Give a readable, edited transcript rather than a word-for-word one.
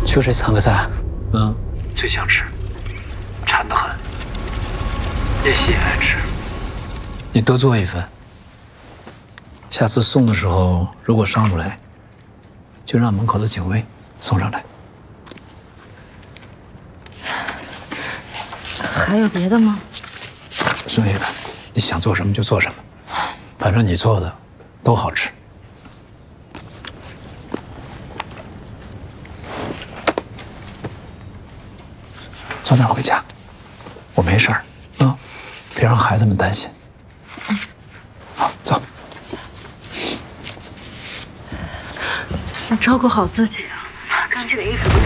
缺谁蹭个菜？嗯， 最想吃，馋得很。叶喜也爱吃。 你多做一份。下次送的时候，如果上不来，就让门口的警卫送上来。 还有别的吗？ 剩下的你想做什么就做什么，反正你做的都好吃。早点回家，我没事儿啊，别让孩子们担心。好，走。 你照顾好自己啊，干净的衣服不